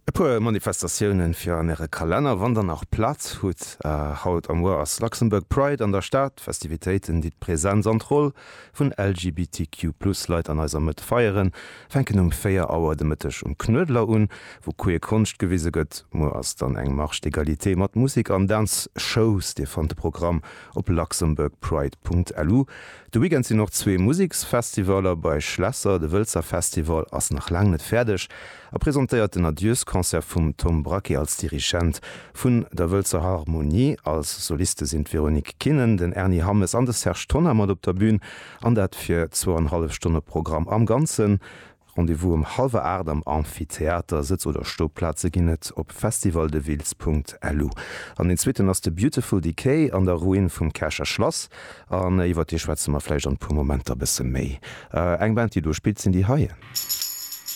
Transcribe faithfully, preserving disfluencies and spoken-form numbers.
E puer Manifestatiounen fir an ere Kalender wandern nach Platz huet äh, haut am Moer ass Luxemburg Pride an der Stadt, Festivitéiten dit Präsenz an Roll vun L G B T Q plus Leiit an eiser mit feieren, fenken um Féier Auer de Mëttech um Knödler un, wo koe Kunst gewiese gëtt, mo ass dann eng marcht Egalité mat Musik an Dz Shows Dir fan de Programm op luxemburg pride punkt l u. Du wiegent sie noch zwee Musiksfestivaler bei Schlässer, de Wëlzer Festival ass nach lang net fertigg, er präsentéiert den Adieusskonzert vum Tom Bracchi als Dirigent, vun der Wëlzer Harmonie als Soliste sind Veronique Kinnen, den Ernie Hammes an de Serge Tonner mat op der Bühn, an dat fir zweieinhalb Stunde Programm am ganzen. Rendezvous um halfe Erd am Amphitheater Sitz oder Stopplaze ginnet op festivaldevils punkt l u. An den Zwitten ass de Beautiful Decay an der Ruin vum Kächer Schloss an iwwer Di Schwezemer Fläich an pu Momenter bisse méi. Äh, eng Band, die du spielt sinn die Haie.